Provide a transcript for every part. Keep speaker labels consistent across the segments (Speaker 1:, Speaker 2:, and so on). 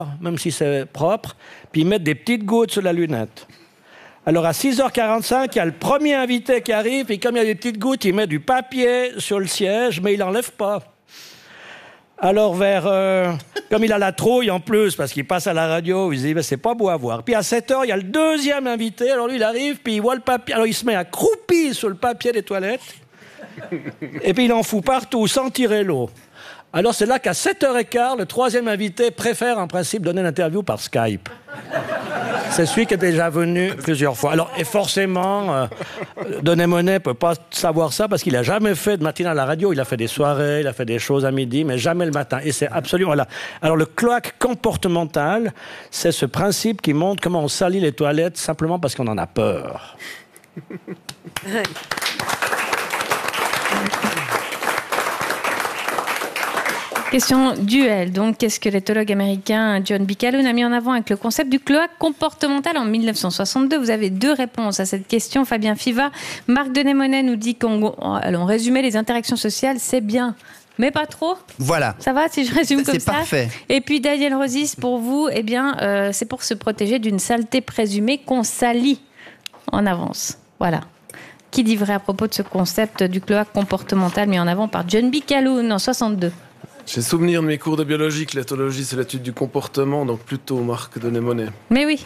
Speaker 1: même si c'est propre, puis ils mettent des petites gouttes sur la lunette. Alors à 6h45, il y a le premier invité qui arrive, et comme il y a des petites gouttes, il met du papier sur le siège, mais il n'enlève pas. Alors comme il a la trouille en plus, parce qu'il passe à la radio, il se dit c'est pas beau à voir. Puis à 7h, il y a le deuxième invité, alors lui il arrive, puis il voit le papier, alors il se met à croupir sur le papier des toilettes, et puis il en fout partout sans tirer l'eau. Alors c'est là qu'à 7h15, le troisième invité préfère en principe donner l'interview par Skype. C'est celui qui est déjà venu plusieurs fois. Alors, et forcément, Denis Monet ne peut pas savoir ça parce qu'il n'a jamais fait de matinale à la radio. Il a fait des soirées, il a fait des choses à midi, mais jamais le matin. Et c'est absolument là. Alors, le cloaque comportemental, c'est ce principe qui montre comment on salit les toilettes simplement parce qu'on en a peur.
Speaker 2: Question duel. Donc, qu'est-ce que l'éthologue américain John B. Calhoun a mis en avant avec le concept du cloaque comportemental en 1962? Vous avez 2 réponses à cette question. Fabien Fiva. Marc Denis Monet nous dit qu'en résumé, les interactions sociales, c'est bien. Mais pas trop.
Speaker 3: Voilà.
Speaker 2: Ça va si je résume comme ça?
Speaker 3: C'est parfait.
Speaker 2: Et puis Daniel Rosis, pour vous, c'est pour se protéger d'une saleté présumée qu'on salit en avance. Voilà. Qui dit vrai à propos de ce concept du cloaque comportemental mis en avant par John B. Calhoun en 62?
Speaker 4: J'ai souvenir de mes cours de biologie que l'éthologie, c'est l'étude du comportement, donc plutôt Marc Denis Monet.
Speaker 2: Mais oui.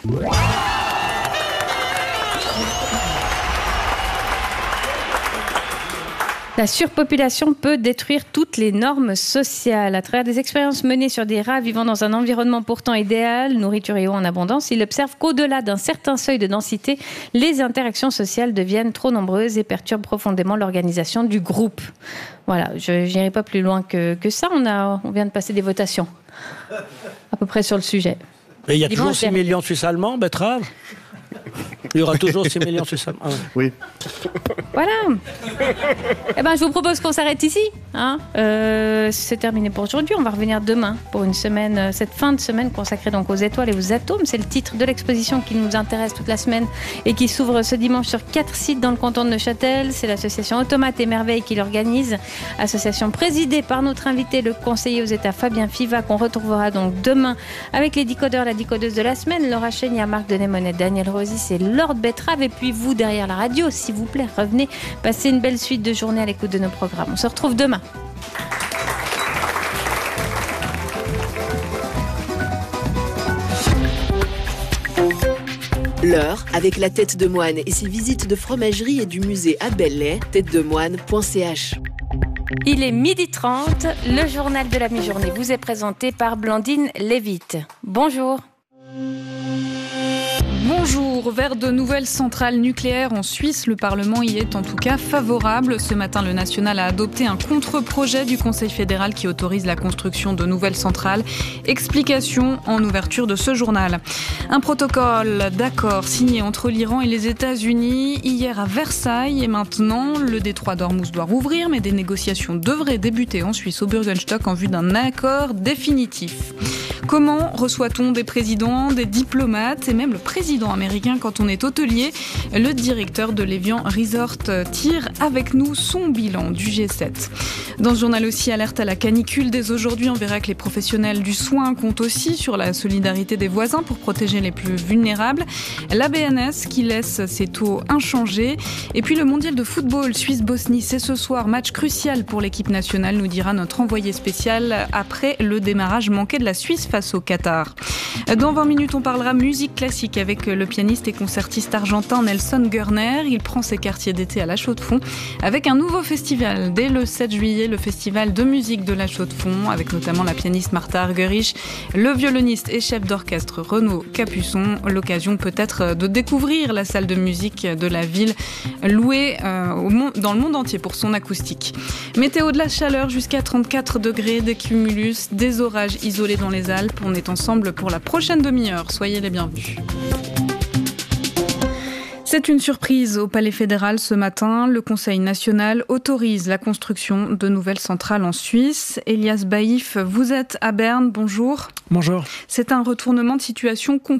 Speaker 2: La surpopulation peut détruire toutes les normes sociales. À travers des expériences menées sur des rats vivant dans un environnement pourtant idéal, nourriture et eau en abondance, il observe qu'au-delà d'un certain seuil de densité, les interactions sociales deviennent trop nombreuses et perturbent profondément l'organisation du groupe. Voilà, je n'irai pas plus loin que ça. On vient de passer des votations à peu près sur le sujet.
Speaker 1: Et il y a toujours 6 millions de Suisses allemands, Betrave? Il y aura toujours 6 millions de Suisses allemands.
Speaker 3: Oui.
Speaker 2: Voilà. Je vous propose qu'on s'arrête ici. C'est terminé pour aujourd'hui. On va revenir demain pour une semaine, cette fin de semaine consacrée donc aux étoiles et aux atomes. C'est le titre de l'exposition qui nous intéresse toute la semaine et qui s'ouvre ce dimanche sur 4 sites dans le canton de Neuchâtel. C'est l'association Automates et Merveilles qui l'organise. Association présidée par notre invité, le conseiller aux États Fabien Fiva, qu'on retrouvera donc demain avec les décodeurs, la décodeuse de la semaine, Laura Chénier, Marc Denis Monet, Daniel Rosis et Lord Betrave. Et puis vous, derrière la radio, s'il vous plaît, revenez. Passez une belle suite de journée à l'écoute de nos programmes. On se retrouve demain.
Speaker 5: L'heure avec la tête de moine et ses visites de fromagerie et du musée à Belley, têtedemoine.ch.
Speaker 2: Il est 12h30, le journal de la mi-journée vous est présenté par Blandine Lévite. Bonjour.
Speaker 6: Bonjour. Vers de nouvelles centrales nucléaires en Suisse, le Parlement y est en tout cas favorable. Ce matin, le National a adopté un contre-projet du Conseil fédéral qui autorise la construction de nouvelles centrales. Explication en ouverture de ce journal. Un protocole d'accord signé entre l'Iran et les États-Unis hier à Versailles. Et maintenant, le détroit d'Ormuz doit rouvrir, mais des négociations devraient débuter en Suisse au Bürgenstock en vue d'un accord définitif. Comment reçoit-on des présidents, des diplomates et même le président américain quand on est hôtelier? Le directeur de l'Evian Resort tire avec nous son bilan du G7. Dans ce journal aussi, alerte à la canicule. Dès aujourd'hui, on verra que les professionnels du soin comptent aussi sur la solidarité des voisins pour protéger les plus vulnérables. La BNS qui laisse ses taux inchangés. Et puis le mondial de football Suisse-Bosnie, c'est ce soir. Match crucial pour l'équipe nationale, nous dira notre envoyé spécial après le démarrage manqué de la Suisse face au Qatar. Dans 20 minutes, on parlera musique classique avec le pianiste et concertiste argentin Nelson Gurner. Il prend ses quartiers d'été à La Chaux-de-Fonds avec un nouveau festival. Dès le 7 juillet, le festival de musique de La Chaux-de-Fonds avec notamment la pianiste Martha Argerich, le violoniste et chef d'orchestre Renaud Capuçon. L'occasion peut-être de découvrir la salle de musique de la ville louée dans le monde entier pour son acoustique. Météo de la chaleur jusqu'à 34 degrés, des cumulus, des orages isolés dans les Alpes. On est ensemble pour la prochaine demi-heure. Soyez les bienvenus. C'est une surprise au Palais fédéral ce matin. Le Conseil national autorise la construction de nouvelles centrales en Suisse. Elias Baïf, vous êtes à Berne. Bonjour.
Speaker 7: Bonjour.
Speaker 6: C'est un retournement de situation complet.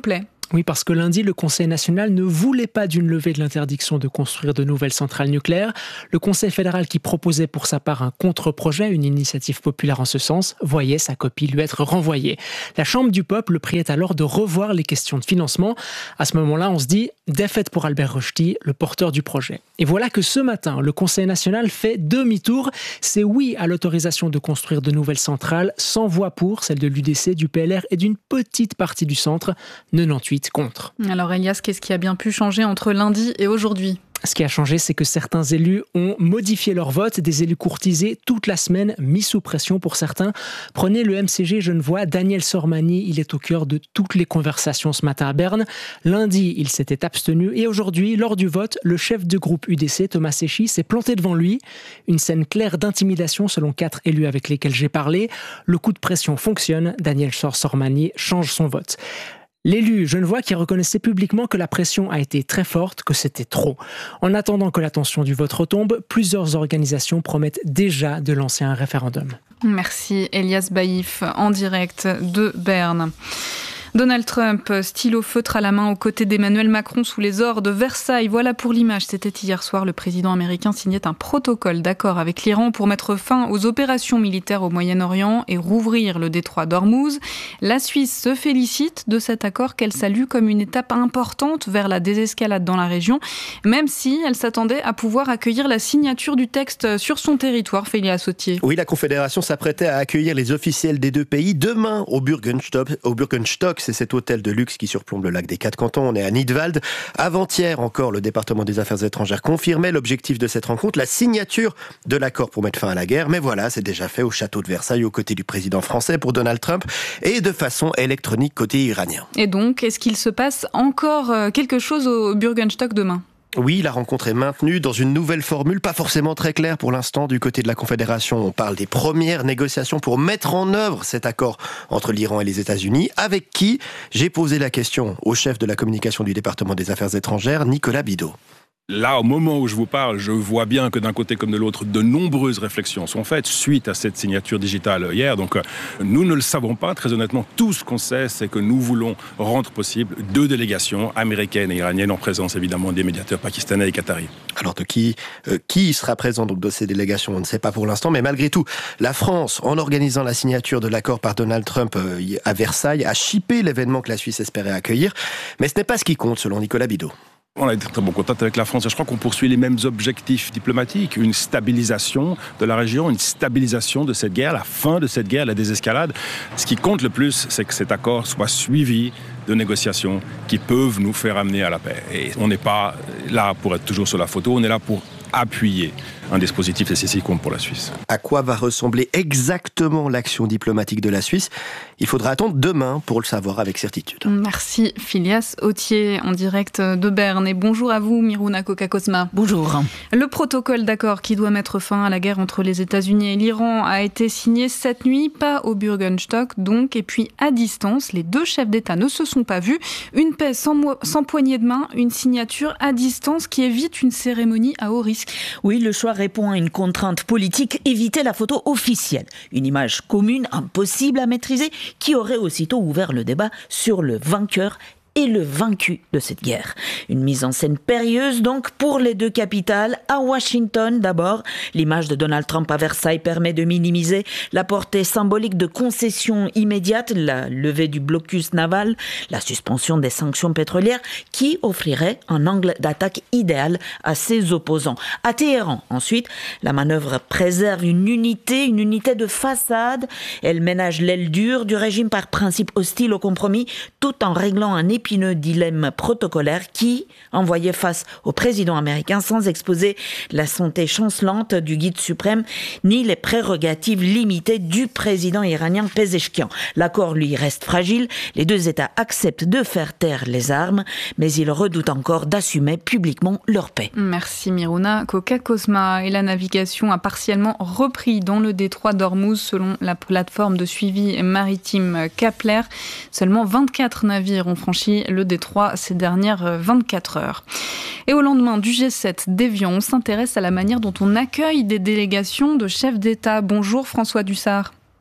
Speaker 3: Oui, parce que lundi, le Conseil national ne voulait pas d'une levée de l'interdiction de construire de nouvelles centrales nucléaires. Le Conseil fédéral, qui proposait pour sa part un contre-projet, une initiative populaire en ce sens, voyait sa copie lui être renvoyée. La Chambre du peuple priait alors de revoir les questions de financement. À ce moment-là, on se dit défaite pour Albert Rochety, le porteur du projet. Et voilà que ce matin, le Conseil national fait demi-tour. C'est oui à l'autorisation de construire de nouvelles centrales, 100 voix pour, celle de l'UDC, du PLR et d'une petite partie du centre, 98 contre.
Speaker 6: Alors Elias, qu'est-ce qui a bien pu changer entre lundi et aujourd'hui ?
Speaker 3: Ce qui a changé, c'est que certains élus ont modifié leur vote, des élus courtisés toute la semaine, mis sous pression pour certains. Prenez le MCG genevois, Daniel Sormani, il est au cœur de toutes les conversations ce matin à Berne. Lundi, il s'était abstenu et aujourd'hui, lors du vote, le chef de groupe UDC, Thomas Séchy, s'est planté devant lui. Une scène claire d'intimidation selon 4 élus avec lesquels j'ai parlé. Le coup de pression fonctionne, Daniel Sormani change son vote. L'élu genevois qui reconnaissait publiquement que la pression a été très forte, que c'était trop. En attendant que la tension du vote retombe, plusieurs organisations promettent déjà de lancer un référendum.
Speaker 6: Merci Elias Baïf, en direct de Berne. Donald Trump, stylo feutre à la main aux côtés d'Emmanuel Macron sous les ors de Versailles. Voilà pour l'image. C'était hier soir, le président américain signait un protocole d'accord avec l'Iran pour mettre fin aux opérations militaires au Moyen-Orient et rouvrir le détroit d'Ormuz. La Suisse se félicite de cet accord qu'elle salue comme une étape importante vers la désescalade dans la région, même si elle s'attendait à pouvoir accueillir la signature du texte sur son territoire. Félia Sautier.
Speaker 7: Oui, la Confédération s'apprêtait à accueillir les officiels des deux pays demain au Bürgenstock. C'est cet hôtel de luxe qui surplombe le lac des Quatre Cantons. On est à Nidwald. Avant-hier encore, le département des Affaires étrangères confirmait l'objectif de cette rencontre, la signature de l'accord pour mettre fin à la guerre. Mais voilà, c'est déjà fait au château de Versailles, aux côtés du président français pour Donald Trump, et de façon électronique côté iranien.
Speaker 6: Et donc, est-ce qu'il se passe encore quelque chose au Bürgenstock demain ?
Speaker 7: Oui, la rencontre est maintenue dans une nouvelle formule, pas forcément très claire pour l'instant du côté de la Confédération. On parle des premières négociations pour mettre en œuvre cet accord entre l'Iran et les États-Unis. Avec qui ? J'ai posé la question au chef de la communication du département des Affaires étrangères, Nicolas Bidault.
Speaker 8: Là, au moment où je vous parle, je vois bien que d'un côté comme de l'autre, de nombreuses réflexions sont faites suite à cette signature digitale hier. Donc, nous ne le savons pas. Très honnêtement, tout ce qu'on sait, c'est que nous voulons rendre possible 2 délégations américaines et iraniennes en présence, évidemment, des médiateurs pakistanais et qataris.
Speaker 7: Alors, de qui sera présent donc, dans ces délégations, on ne sait pas pour l'instant. Mais malgré tout, la France, en organisant la signature de l'accord par Donald Trump à Versailles, a chippé l'événement que la Suisse espérait accueillir. Mais ce n'est pas ce qui compte, selon Nicolas Bidault.
Speaker 8: On a été très bon contact avec la France et je crois qu'on poursuit les mêmes objectifs diplomatiques, une stabilisation de la région, une stabilisation de cette guerre, la fin de cette guerre, la désescalade. Ce qui compte le plus, c'est que cet accord soit suivi de négociations qui peuvent nous faire amener à la paix. Et on n'est pas là pour être toujours sur la photo, on est là pour appuyer un dispositif, et c'est ce qui compte pour la Suisse.
Speaker 7: À quoi va ressembler exactement l'action diplomatique de la Suisse ? Il faudra attendre demain pour le savoir avec certitude.
Speaker 6: Merci Philias Autier en direct de Berne. Et bonjour à vous Miruna Kokakosma.
Speaker 9: Bonjour.
Speaker 6: Le protocole d'accord qui doit mettre fin à la guerre entre les États-Unis et l'Iran a été signé cette nuit, pas au Bürgenstock donc, et puis à distance. Les 2 chefs d'État ne se sont pas vus. Une paix sans poignée de main, une signature à distance qui évite une cérémonie à haut risque.
Speaker 9: Oui, le choix répond à une contrainte politique, éviter la photo officielle. Une image commune, impossible à maîtriser, qui aurait aussitôt ouvert le débat sur le vainqueur et le vaincu de cette guerre. Une mise en scène périlleuse donc pour les 2 capitales. À Washington d'abord, l'image de Donald Trump à Versailles permet de minimiser la portée symbolique de concessions immédiates, la levée du blocus naval, la suspension des sanctions pétrolières qui offrirait un angle d'attaque idéal à ses opposants. À Téhéran, ensuite, la manœuvre préserve une unité de façade. Elle ménage l'aile dure du régime par principe hostile au compromis, tout en réglant un épineux dilemme protocolaire qui envoyait face au président américain sans exposer la santé chancelante du guide suprême ni les prérogatives limitées du président iranien Pezeshkian. L'accord lui reste fragile, les 2 États acceptent de faire taire les armes, mais ils redoutent encore d'assumer publiquement leur paix.
Speaker 6: Merci Miruna Kokakosma. Et la navigation a partiellement repris dans le détroit d'Ormuz selon la plateforme de suivi maritime Kepler. Seulement 24 navires ont franchi le détroit ces dernières 24 heures. Et au lendemain du G7 d'Évian, on s'intéresse à la manière dont on accueille des délégations de chefs d'État. Bonjour François Dussard.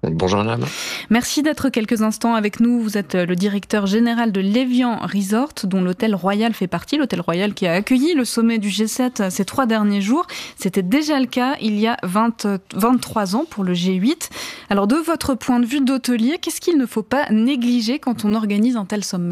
Speaker 10: Bonjour madame.
Speaker 6: Merci d'être quelques instants avec nous. Vous êtes le directeur général de l'Évian Resort, dont l'Hôtel Royal fait partie. L'Hôtel Royal qui a accueilli le sommet du G7 ces 3 derniers jours. C'était déjà le cas il y a 23 ans pour le G8. Alors de votre point de vue d'hôtelier, qu'est-ce qu'il ne faut pas négliger quand on organise un tel sommet ?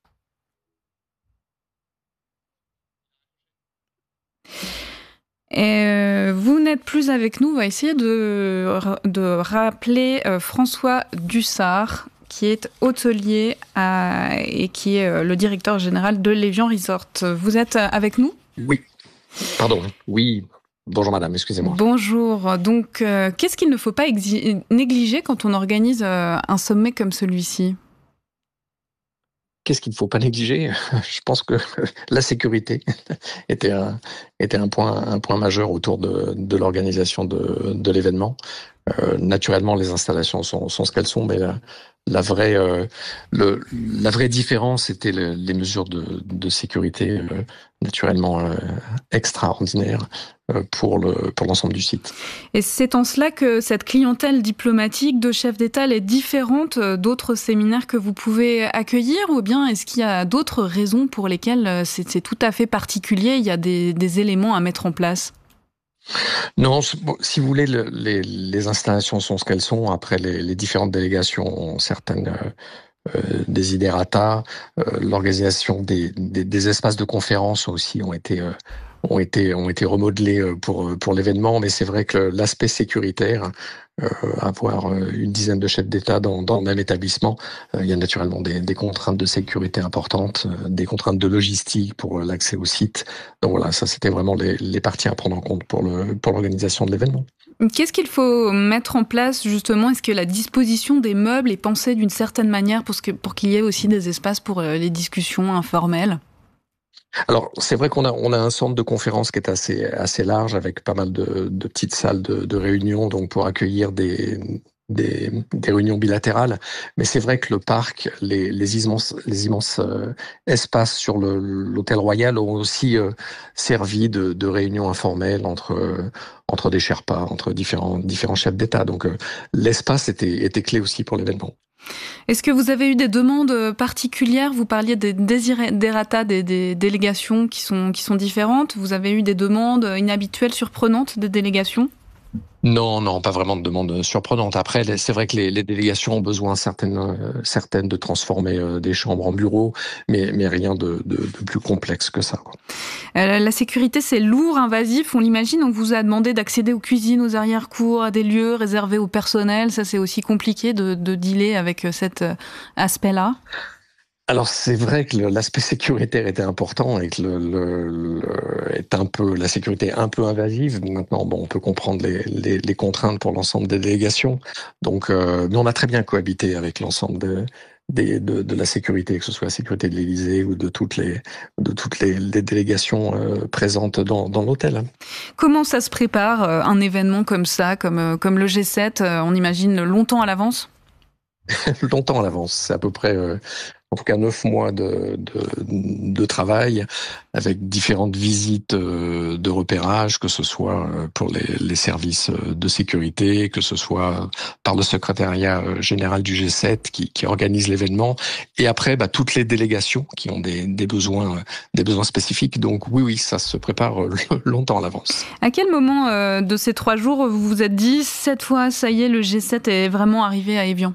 Speaker 6: Et vous n'êtes plus avec nous. On va essayer de rappeler François Dussart, qui est hôtelier et qui est le directeur général de l'Évian Resort. Vous êtes avec nous ?
Speaker 10: Oui. Pardon. Oui. Bonjour madame, excusez-moi.
Speaker 6: Bonjour. Donc, qu'est-ce qu'il ne faut pas négliger quand on organise un sommet comme celui-ci ?
Speaker 10: Qu'est-ce qu'il ne faut pas négliger ? Je pense que la sécurité était un point majeur autour de l'organisation de l'événement. Naturellement, les installations sont ce qu'elles sont, mais la vraie différence était les mesures de sécurité naturellement extraordinaires pour l'ensemble du site.
Speaker 6: Et c'est en cela que cette clientèle diplomatique de chefs d'État est différente d'autres séminaires que vous pouvez accueillir, ou bien est-ce qu'il y a d'autres raisons pour lesquelles c'est tout à fait particulier, il y a des éléments à mettre en place ?
Speaker 10: Non, si vous voulez, les installations sont ce qu'elles sont. Après, les différentes délégations ont certaines desiderata. L'organisation des espaces de conférence aussi ont été remodelés pour l'événement. Mais c'est vrai que l'aspect sécuritaire, avoir une dizaine de chefs d'État dans le même établissement, il y a naturellement des contraintes de sécurité importantes, des contraintes de logistique pour l'accès au site. Donc voilà, ça c'était vraiment les parties à prendre en compte pour l'organisation de l'événement.
Speaker 6: Qu'est-ce qu'il faut mettre en place justement ? Est-ce que la disposition des meubles est pensée d'une certaine manière pour qu'il y ait aussi des espaces pour les discussions informelles ?
Speaker 10: Alors, c'est vrai qu'on a un centre de conférence qui est assez large, avec pas mal de petites salles de réunion, donc pour accueillir des réunions bilatérales. Mais c'est vrai que le parc, les immenses espaces sur l'hôtel Royal ont aussi servi de réunions informelles entre des Sherpas, entre différents chefs d'État. Donc, l'espace était clé aussi pour l'événement.
Speaker 6: Est-ce que vous avez eu des demandes particulières ? Vous parliez des desiderata des délégations qui sont différentes. Vous avez eu des demandes inhabituelles, surprenantes des délégations ?
Speaker 10: Non, pas vraiment de demande surprenante. Après, c'est vrai que les délégations ont besoin certaines de transformer des chambres en bureaux, mais rien de plus complexe que ça, quoi.
Speaker 6: La sécurité, c'est lourd, invasif, on l'imagine. On vous a demandé d'accéder aux cuisines, aux arrière-cours, à des lieux réservés au personnel. Ça, c'est aussi compliqué de dealer avec cet aspect-là.
Speaker 10: Alors c'est vrai que l'aspect sécuritaire était important et que la sécurité est un peu invasive. Maintenant, on peut comprendre les contraintes pour l'ensemble des délégations. Donc, mais on a très bien cohabité avec l'ensemble de la sécurité, que ce soit la sécurité de l'Élysée ou de toutes les délégations présentes dans l'hôtel.
Speaker 6: Comment ça se prépare un événement comme ça, comme le G7 on imagine longtemps à l'avance ?
Speaker 10: Longtemps à l'avance, c'est à peu près en tout cas 9 mois de travail, avec différentes visites de repérage, que ce soit pour les services de sécurité, que ce soit par le secrétariat général du G7 qui organise l'événement, et après toutes les délégations qui ont des besoins spécifiques. Donc oui, ça se prépare longtemps à l'avance.
Speaker 6: À quel moment de ces 3 jours vous vous êtes dit, cette fois, ça y est, le G7 est vraiment arrivé à Évian ?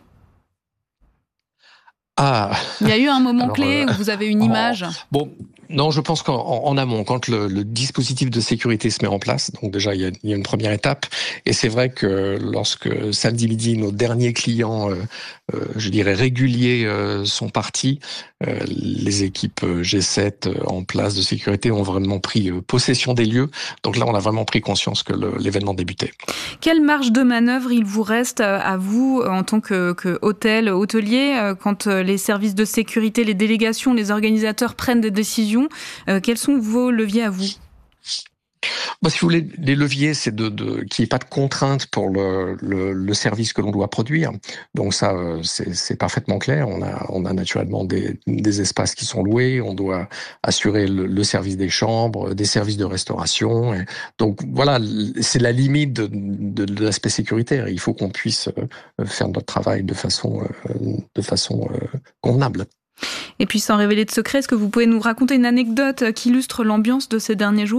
Speaker 6: Il y a eu un moment clé où vous avez une image.
Speaker 10: Non, je pense qu'en amont, quand le dispositif de sécurité se met en place, donc déjà il y a une première étape, et c'est vrai que lorsque samedi midi nos derniers clients, je dirais réguliers, sont partis, les équipes G7 en place de sécurité ont vraiment pris possession des lieux. Donc là, on a vraiment pris conscience que l'événement débutait.
Speaker 6: Quelle marge de manœuvre il vous reste à vous en tant que hôtelier quand les services de sécurité, les délégations, les organisateurs prennent des décisions? Quels sont vos leviers à vous?
Speaker 10: Si vous voulez, les leviers, c'est qu'il n'y ait pas de contrainte pour le service que l'on doit produire. Donc ça, c'est parfaitement clair. On a naturellement des espaces qui sont loués. On doit assurer le service des chambres, des services de restauration. Et donc voilà, c'est la limite de l'aspect sécuritaire. Il faut qu'on puisse faire notre travail de façon convenable.
Speaker 6: Et puis sans révéler de secret, est-ce que vous pouvez nous raconter une anecdote qui illustre l'ambiance de ces derniers jours ?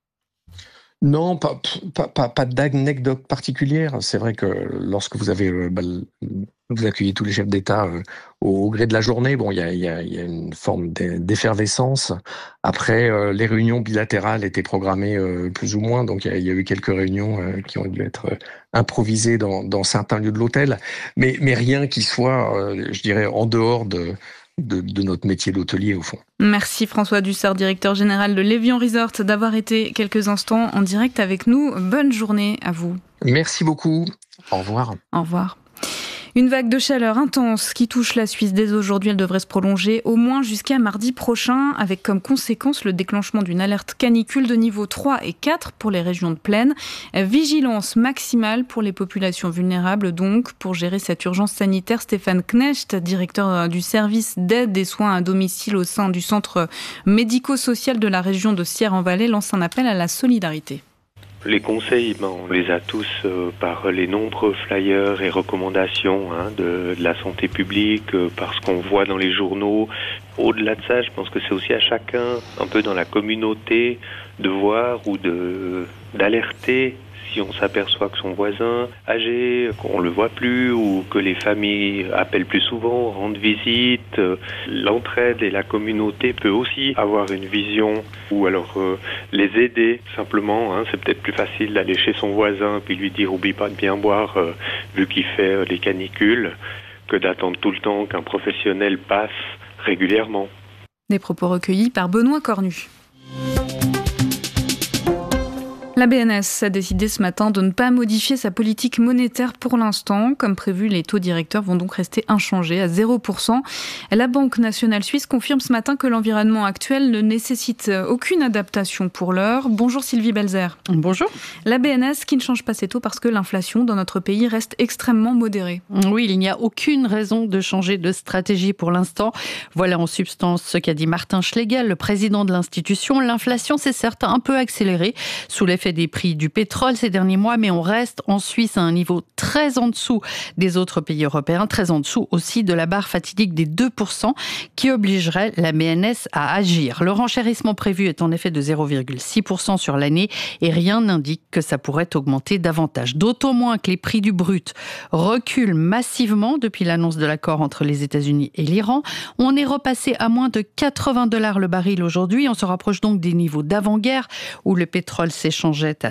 Speaker 10: Non, pas d'anecdote particulière. C'est vrai que lorsque vous accueillez tous les chefs d'État au gré de la journée, il y a une forme d'effervescence. Après, les réunions bilatérales étaient programmées plus ou moins, donc il y a eu quelques réunions qui ont dû être improvisées dans certains lieux de l'hôtel, mais rien qui soit, je dirais, en dehors de notre métier d'hôtelier au fond.
Speaker 6: Merci François Dussart, directeur général de l'Évian Resort, d'avoir été quelques instants en direct avec nous. Bonne journée à vous.
Speaker 10: Merci beaucoup. Au revoir.
Speaker 6: Au revoir. Une vague de chaleur intense qui touche la Suisse dès aujourd'hui. Elle devrait se prolonger au moins jusqu'à mardi prochain, avec comme conséquence le déclenchement d'une alerte canicule de niveau 3 et 4 pour les régions de plaine. Vigilance maximale pour les populations vulnérables. Donc, pour gérer cette urgence sanitaire, Stéphane Knecht, directeur du service d'aide et soins à domicile au sein du centre médico-social de la région de Sierre-en-Vallée, lance un appel à la solidarité.
Speaker 11: Les conseils, on les a tous par les nombreux flyers et recommandations de la santé publique, par ce qu'on voit dans les journaux. Au-delà de ça, je pense que c'est aussi à chacun, un peu dans la communauté, de voir ou d'alerter si on s'aperçoit que son voisin âgé, qu'on le voit plus ou que les familles appellent plus souvent, rendent visite. L'entraide et la communauté peut aussi avoir une vision ou alors les aider simplement. C'est peut-être plus facile d'aller chez son voisin puis lui dire oublie pas de bien boire vu qu'il fait les canicules que d'attendre tout le temps qu'un professionnel passe régulièrement.
Speaker 6: Des propos recueillis par Benoît Cornu. La BNS a décidé ce matin de ne pas modifier sa politique monétaire pour l'instant. Comme prévu, les taux directeurs vont donc rester inchangés à 0%. La Banque nationale suisse confirme ce matin que l'environnement actuel ne nécessite aucune adaptation pour l'heure. Bonjour Sylvie Belzer.
Speaker 12: Bonjour.
Speaker 6: La BNS qui ne change pas ses taux parce que l'inflation dans notre pays reste extrêmement modérée.
Speaker 12: Oui, il n'y a aucune raison de changer de stratégie pour l'instant. Voilà en substance ce qu'a dit Martin Schlegel, le président de l'institution. L'inflation s'est certes un peu accélérée sous l'effet des prix du pétrole ces derniers mois, mais on reste en Suisse à un niveau très en dessous des autres pays européens, très en dessous aussi de la barre fatidique des 2% qui obligerait la BNS à agir. Le renchérissement prévu est en effet de 0,6% sur l'année et rien n'indique que ça pourrait augmenter davantage. D'autant moins que les prix du brut reculent massivement depuis l'annonce de l'accord entre les États-Unis et l'Iran. On est repassé à moins de $80 le baril aujourd'hui. On se rapproche donc des niveaux d'avant-guerre où le pétrole s'échangeait à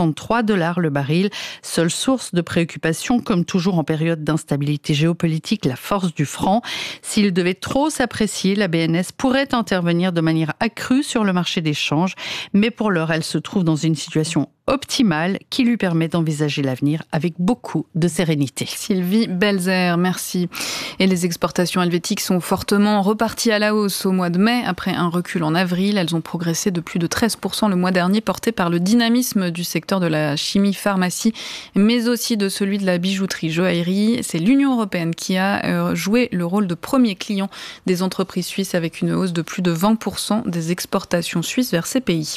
Speaker 12: $73 le baril. Seule source de préoccupation, comme toujours en période d'instabilité géopolitique, la force du franc. S'il devait trop s'apprécier, la BNS pourrait intervenir de manière accrue sur le marché des changes. Mais pour l'heure, elle se trouve dans une situation optimale qui lui permet d'envisager l'avenir avec beaucoup de sérénité.
Speaker 6: Sylvie Belzer, merci. Et les exportations helvétiques sont fortement reparties à la hausse au mois de mai. Après un recul en avril, elles ont progressé de plus de 13% le mois dernier, porté par le dynamisme du secteur de la chimie-pharmacie, mais aussi de celui de la bijouterie-joaillerie. C'est l'Union européenne qui a joué le rôle de premier client des entreprises suisses avec une hausse de plus de 20% des exportations suisses vers ces pays.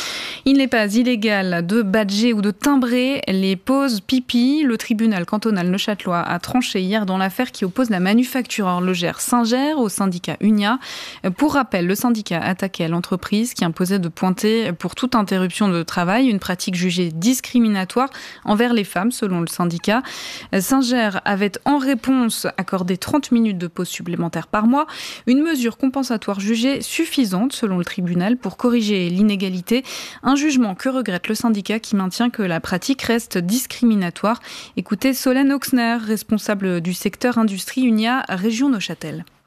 Speaker 6: Il n'est pas illégal de badger ou de timbrer les pauses pipi. Le tribunal cantonal neuchâtelois a tranché hier dans l'affaire qui oppose la manufacture horlogère Singer au syndicat Unia. Pour rappel, le syndicat attaquait l'entreprise qui imposait de pointer pour toute interruption de travail, une pratique jugée discriminatoire envers les femmes selon le syndicat. Singer avait en réponse accordé 30 minutes de pause supplémentaire par mois, une mesure compensatoire jugée suffisante selon le tribunal pour corriger l'inégalité. Un jugement que regrette le syndicat qui maintient que la pratique reste discriminatoire. Écoutez Solène Oxner, responsable du secteur industrie Unia, région Neuchâtel.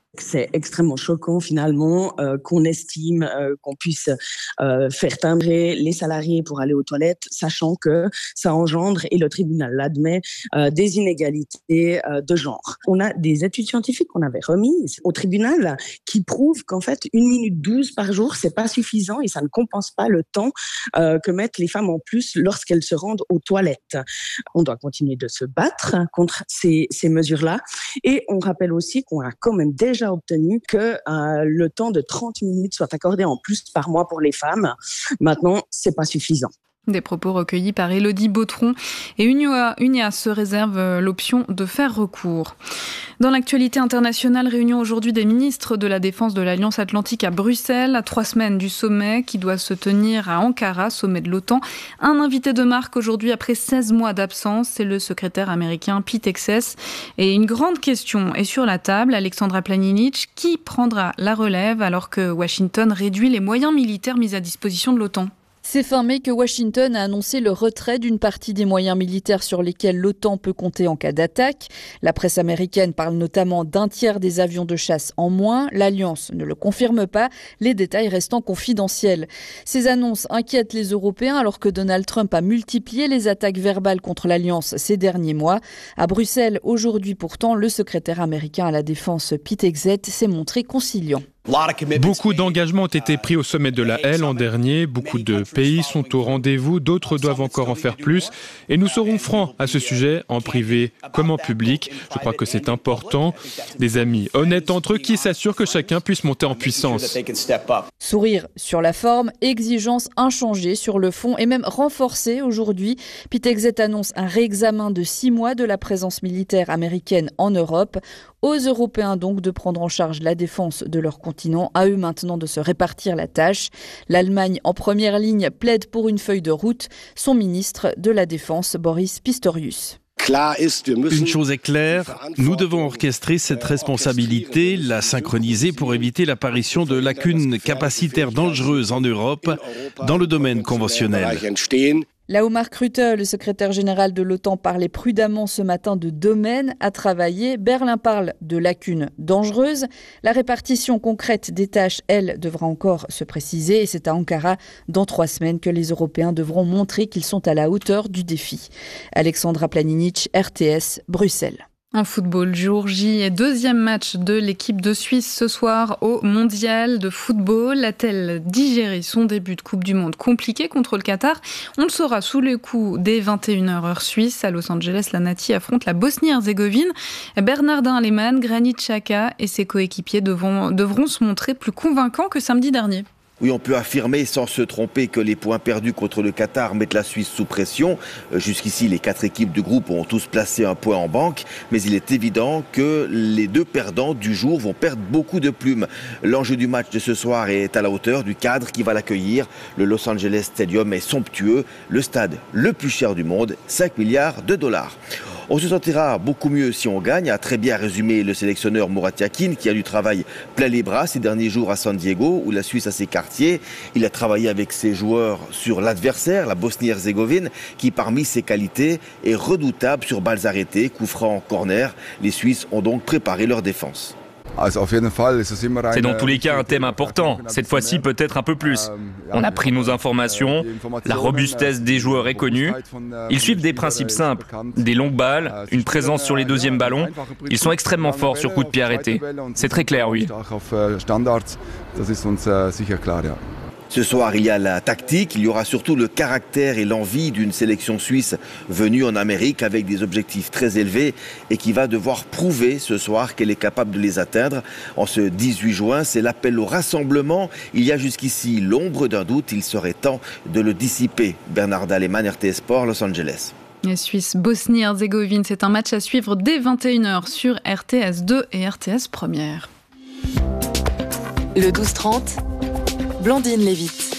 Speaker 13: C'est extrêmement choquant finalement qu'on estime qu'on puisse faire timbrer les salariés pour aller aux toilettes, sachant que ça engendre, et le tribunal l'admet, des inégalités de genre. On a des études scientifiques qu'on avait remises au tribunal qui prouvent qu'en fait 1 minute 12 par jour, c'est pas suffisant et ça ne compense pas le temps que mettent les femmes en plus lorsqu'elles se rendent aux toilettes. On doit continuer de se battre contre ces mesures-là, et on rappelle aussi qu'on a quand même déjà obtenu que le temps de 30 minutes soit accordé en plus par mois pour les femmes. Maintenant, c'est pas suffisant.
Speaker 6: Des propos recueillis par Élodie Bautron, et UNIA se réserve l'option de faire recours. Dans l'actualité internationale, réunion aujourd'hui des ministres de la Défense de l'Alliance Atlantique à Bruxelles, à 3 semaines du sommet qui doit se tenir à Ankara, sommet de l'OTAN. Un invité de marque aujourd'hui après 16 mois d'absence, c'est le secrétaire américain Pete Hegseth. Et une grande question est sur la table, Alexandra Planinic, qui prendra la relève alors que Washington réduit les moyens militaires mis à disposition de l'OTAN?
Speaker 14: C'est fin mai que Washington a annoncé le retrait d'une partie des moyens militaires sur lesquels l'OTAN peut compter en cas d'attaque. La presse américaine parle notamment d'1 tiers des avions de chasse en moins. L'Alliance ne le confirme pas, les détails restant confidentiels. Ces annonces inquiètent les Européens alors que Donald Trump a multiplié les attaques verbales contre l'Alliance ces derniers mois. À Bruxelles, aujourd'hui pourtant, le secrétaire américain à la Défense Pete Hegseth s'est montré conciliant.
Speaker 15: Beaucoup d'engagements ont été pris au sommet de la Haye l'an dernier. Beaucoup de pays sont au rendez-vous, d'autres doivent encore en faire plus. Et nous serons francs à ce sujet, en privé comme en public. Je crois que c'est important. Des amis honnêtes entre eux qui s'assurent que chacun puisse monter en puissance.
Speaker 14: Sourire sur la forme, exigence inchangée sur le fond et même renforcée aujourd'hui. Pete Hegseth annonce un réexamen de 6 mois de la présence militaire américaine en Europe. Aux Européens donc de prendre en charge la défense de leur continent, à eux maintenant de se répartir la tâche. L'Allemagne en première ligne plaide pour une feuille de route. Son ministre de la Défense, Boris Pistorius.
Speaker 16: Une chose est claire, nous devons orchestrer cette responsabilité, la synchroniser pour éviter l'apparition de lacunes capacitaires dangereuses en Europe dans le domaine conventionnel.
Speaker 14: Là où Mark Rutte, le secrétaire général de l'OTAN, parlait prudemment ce matin de domaines à travailler, Berlin parle de lacunes dangereuses. La répartition concrète des tâches, elle, devra encore se préciser. Et c'est à Ankara, dans 3 semaines, que les Européens devront montrer qu'ils sont à la hauteur du défi. Alexandra Planinic, RTS, Bruxelles.
Speaker 6: En football, jour J et 2e match de l'équipe de Suisse ce soir au Mondial de football. A-t-elle digéré son début de Coupe du Monde compliqué contre le Qatar? On le saura sous le coup dès 21h heure suisse. À Los Angeles, la Nati affronte la Bosnie-Herzégovine. Bernardin Lehmann, Granit Xhaka et ses coéquipiers devront se montrer plus convaincants que samedi dernier.
Speaker 17: Oui, on peut affirmer sans se tromper que les points perdus contre le Qatar mettent la Suisse sous pression. Jusqu'ici, les 4 équipes du groupe ont tous placé un point en banque, mais il est évident que les 2 perdants du jour vont perdre beaucoup de plumes. L'enjeu du match de ce soir est à la hauteur du cadre qui va l'accueillir. Le Los Angeles Stadium est somptueux, le stade le plus cher du monde, 5 milliards de dollars. On se sentira beaucoup mieux si on gagne, a très bien résumé le sélectionneur Murat Yakin, qui a du travail plein les bras ces derniers jours à San Diego, où la Suisse a ses quartiers. Il a travaillé avec ses joueurs sur l'adversaire, la Bosnie-Herzégovine, qui parmi ses qualités est redoutable sur balles arrêtées, coups francs, corner. Les Suisses ont donc préparé leur défense.
Speaker 18: C'est dans tous les cas un thème important, cette fois-ci peut-être un peu plus. On a pris nos informations, la robustesse des joueurs est connue. Ils suivent des principes simples, des longues balles, une présence sur les 2e ballons. Ils sont extrêmement forts sur coup de pied arrêté. C'est très clair, oui.
Speaker 17: Ce soir, il y a la tactique, il y aura surtout le caractère et l'envie d'une sélection suisse venue en Amérique avec des objectifs très élevés et qui va devoir prouver ce soir qu'elle est capable de les atteindre. En ce 18 juin, c'est l'appel au rassemblement. Il y a jusqu'ici l'ombre d'un doute, il serait temps de le dissiper. Bernardin Lehmann, RTS Sport, Los Angeles.
Speaker 6: Et Suisse, Bosnie-Herzégovine, c'est un match à suivre dès 21h sur RTS 2 et RTS Première.
Speaker 5: Le 12-30, Blandine Lévite.